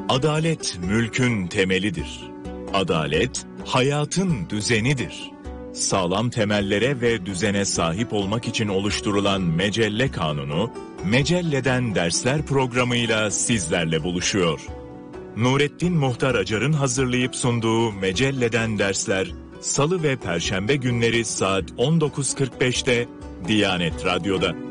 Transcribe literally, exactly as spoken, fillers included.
Adalet mülkün temelidir. Adalet hayatın düzenidir. Sağlam temellere ve düzene sahip olmak için oluşturulan Mecelle Kanunu, Mecelle'den Dersler programıyla sizlerle buluşuyor. Nurettin Muhtar Acar'ın hazırlayıp sunduğu Mecelle'den Dersler, Salı ve Perşembe günleri saat on dokuz kırk beşte Diyanet Radyo'da.